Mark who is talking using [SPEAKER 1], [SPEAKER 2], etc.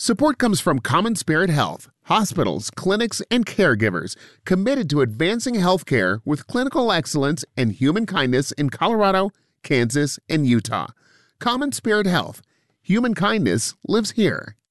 [SPEAKER 1] Support comes from Common Spirit Health, hospitals, clinics, and caregivers committed to advancing healthcare with clinical excellence and human kindness in Colorado, Kansas, and Utah. Common Spirit Health. Human kindness lives here.